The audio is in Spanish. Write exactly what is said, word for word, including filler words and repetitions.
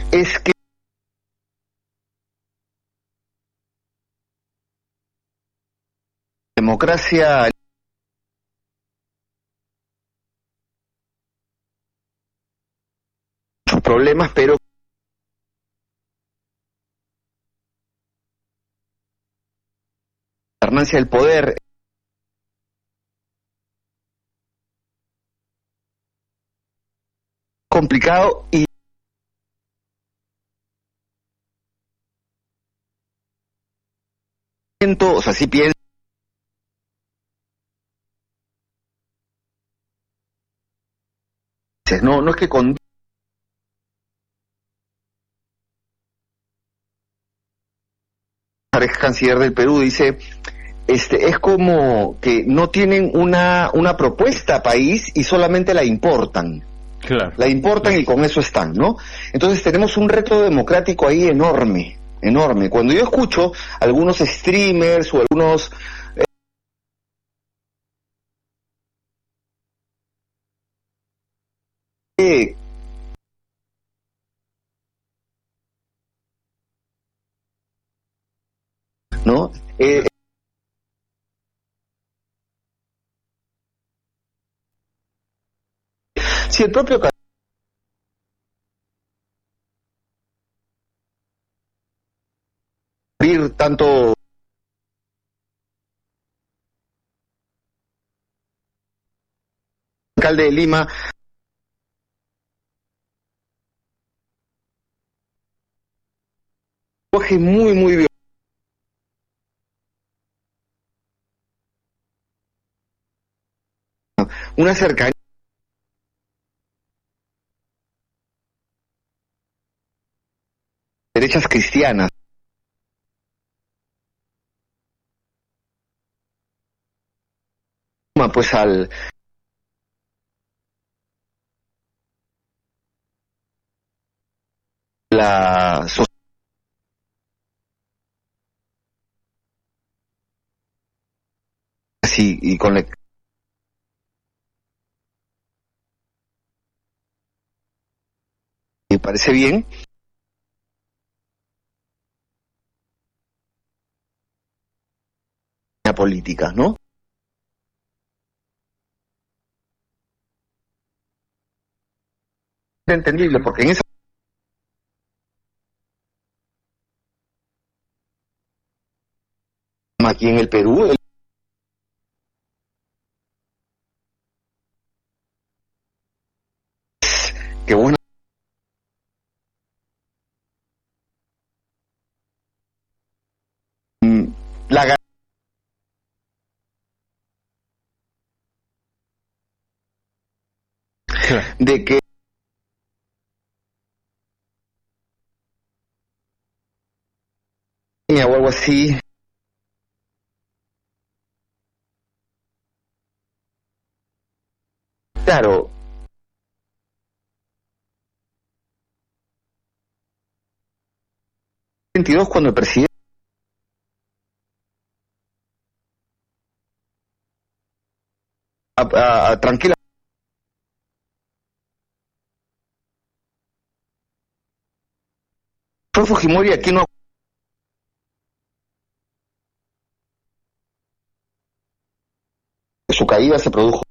es que la democracia sus problemas, pero la alternancia del poder complicado y o sea, sí pienso, no, no es que con ex canciller del Perú dice, este, es como que no tienen una, una propuesta país y solamente la importan. Claro. La importan y con eso están, ¿no? Entonces tenemos un reto democrático ahí enorme, enorme. Cuando yo escucho algunos streamers o algunos eh, ¿no? Eh, si el propio abrir tanto alcalde de Lima coge muy muy bien una cercanía derechas cristianas pues al la sociedad y, y con la me parece bien la política, ¿no? Es entendible porque en esa aquí en el Perú el que bueno la de que o algo así claro veintidós cuando el presidente a, a, a, tranquila fue Fujimori aquí no su caída se produjo